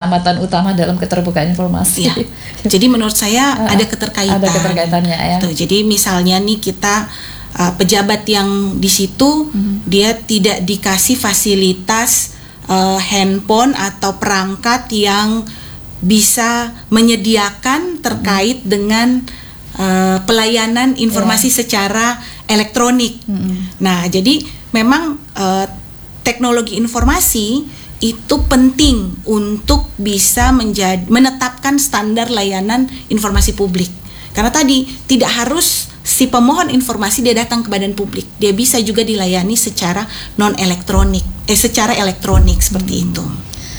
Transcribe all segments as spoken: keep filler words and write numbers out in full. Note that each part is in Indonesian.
hambatan utama dalam keterbukaan informasi. Ya. Jadi menurut saya uh, ada keterkaitan. Ada keterkaitannya ya. Tuh, jadi misalnya nih kita uh, pejabat yang di situ hmm. dia tidak dikasih fasilitas uh, handphone atau perangkat yang bisa menyediakan terkait hmm. dengan uh, pelayanan informasi yeah. secara elektronik. Hmm. Nah, jadi memang uh, teknologi informasi itu penting untuk bisa menjadi menetapkan standar layanan informasi publik. Karena tadi tidak harus si pemohon informasi dia datang ke badan publik, dia bisa juga dilayani secara non elektronik, eh secara elektronik seperti hmm. itu.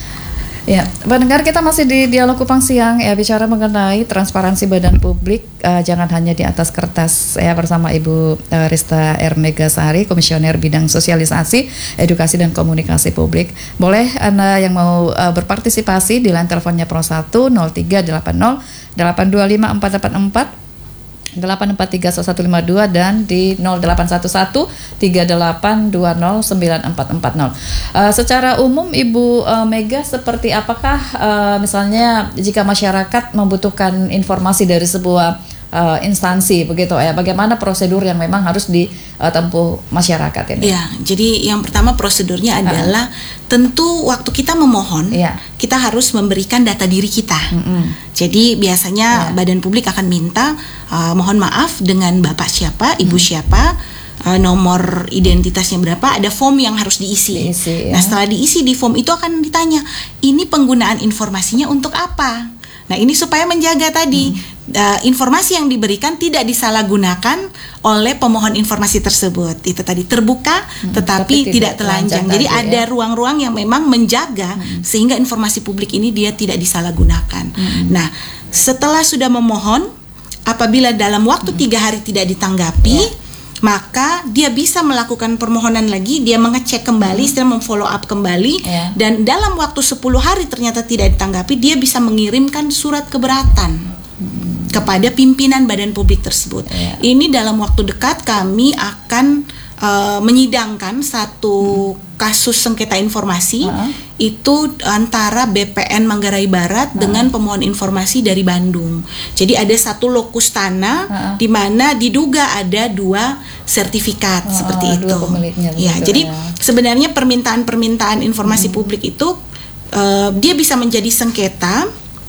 Ya, pendengar, kita masih di Dialog Kupang Siang ya, bicara mengenai transparansi badan publik, uh, jangan hanya di atas kertas ya, bersama Ibu uh, Rista R. Megasari, Komisioner Bidang Sosialisasi, Edukasi dan Komunikasi Publik. Boleh Anda yang mau uh, berpartisipasi di line teleponnya nol satu nol tiga delapan nol delapan dua lima empat delapan empat delapan empat tiga satu lima dua dan di nol delapan satu satu tiga delapan dua nol sembilan empat empat nol. Uh, secara umum Ibu uh, Mega, seperti apakah uh, misalnya jika masyarakat membutuhkan informasi dari sebuah uh, instansi begitu ya, bagaimana prosedur yang memang harus ditempuh masyarakat ini? Ya, jadi yang pertama prosedurnya uh. adalah tentu waktu kita memohon, yeah. kita harus memberikan data diri kita. Mm-hmm. Jadi biasanya yeah. badan publik akan minta, uh, mohon maaf dengan bapak siapa, ibu mm. siapa, uh, nomor identitasnya berapa, ada form yang harus diisi. diisi ya. Nah, setelah diisi di form itu akan ditanya, ini penggunaan informasinya untuk apa? Nah, ini supaya menjaga tadi hmm. uh, informasi yang diberikan tidak disalahgunakan oleh pemohon informasi tersebut. Itu tadi terbuka hmm, tetapi tapi tidak, tidak telanjang. Jadi tadi, ada ya. ruang-ruang yang memang menjaga hmm. sehingga informasi publik ini dia tidak disalahgunakan. Hmm. Nah, setelah sudah memohon, apabila dalam waktu hmm. tiga hari tidak ditanggapi, ya. maka dia bisa melakukan permohonan lagi, dia mengecek kembali, setelah hmm. memfollow up kembali, yeah. dan dalam waktu sepuluh hari ternyata tidak ditanggapi, dia bisa mengirimkan surat keberatan hmm. kepada pimpinan badan publik tersebut. Yeah. Ini dalam waktu dekat kami akan uh, menyidangkan satu hmm. kasus sengketa informasi uh-huh. itu antara B P N Manggarai Barat uh-huh. dengan pemohon informasi dari Bandung. Jadi ada satu lokus tanah uh-huh. di mana diduga ada dua sertifikat uh-huh. seperti itu. Ya, betul, jadi ya. sebenarnya permintaan-permintaan informasi hmm. publik itu uh, dia bisa menjadi sengketa,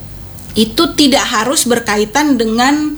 itu tidak harus berkaitan dengan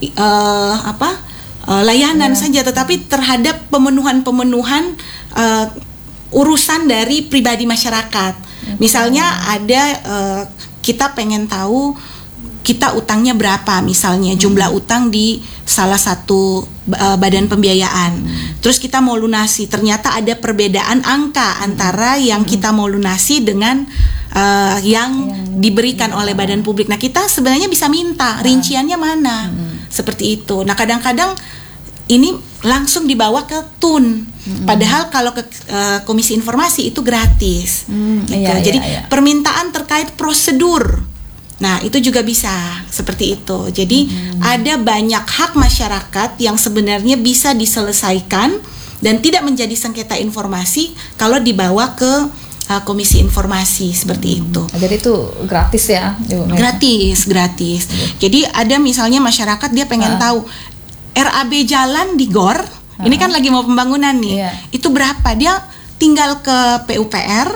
uh, apa uh, layanan yeah. saja, tetapi terhadap pemenuhan-pemenuhan uh, urusan dari pribadi masyarakat. Okay. Misalnya ada uh, kita pengen tahu kita utangnya berapa, misalnya hmm. jumlah utang di salah satu uh, badan pembiayaan. Hmm. Terus kita mau lunasi, ternyata ada perbedaan angka hmm. antara yang hmm. kita mau lunasi dengan uh, yang, yang diberikan oleh badan publik. Nah, kita sebenarnya bisa minta rinciannya mana. Hmm. Seperti itu. Nah, kadang-kadang ini langsung dibawa ke T U N. Mm-hmm. Padahal kalau ke uh, Komisi Informasi itu gratis. Mm, gitu. iya, Jadi iya, iya. permintaan terkait prosedur. Nah, itu juga bisa seperti itu. Jadi mm-hmm. ada banyak hak masyarakat yang sebenarnya bisa diselesaikan dan tidak menjadi sengketa informasi kalau dibawa ke uh, Komisi Informasi seperti mm-hmm. itu. Jadi itu gratis ya? Gratis, gratis. Mm-hmm. Jadi ada misalnya masyarakat dia pengen uh. tahu R A B jalan di Gor, uh-huh. ini kan lagi mau pembangunan nih, yeah. itu berapa? Dia tinggal ke P U P R,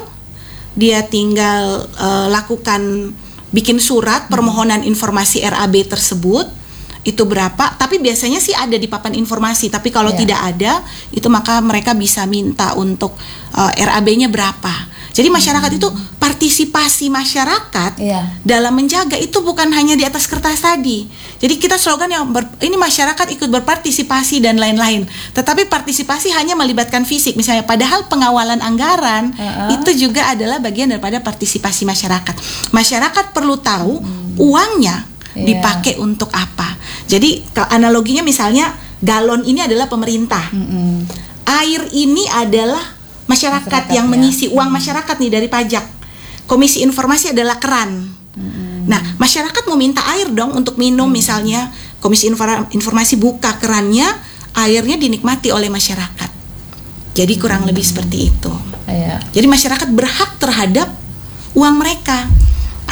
dia tinggal uh, lakukan bikin surat permohonan hmm. informasi R A B tersebut, itu berapa? Tapi biasanya sih ada di papan informasi, tapi kalau yeah. tidak ada, itu maka mereka bisa minta untuk uh, R A B-nya berapa. Jadi masyarakat hmm. itu partisipasi masyarakat yeah. dalam menjaga itu bukan hanya di atas kertas tadi. Jadi kita slogan yang ber, ini masyarakat ikut berpartisipasi dan lain-lain. Tetapi partisipasi hanya melibatkan fisik misalnya. Padahal pengawalan anggaran uh-huh. itu juga adalah bagian daripada partisipasi masyarakat. Masyarakat perlu tahu hmm. uangnya yeah. dipakai untuk apa. Jadi analoginya misalnya galon ini adalah pemerintah. Hmm. Air ini adalah masyarakat, masyarakat yang ya. mengisi uang hmm. masyarakat nih dari pajak. Komisi Informasi adalah keran. Hmm. Nah, masyarakat mau minta air dong untuk minum hmm. misalnya. Komisi Informasi buka kerannya, airnya dinikmati oleh masyarakat. Jadi kurang hmm. lebih seperti itu. Ya. Jadi masyarakat berhak terhadap uang mereka.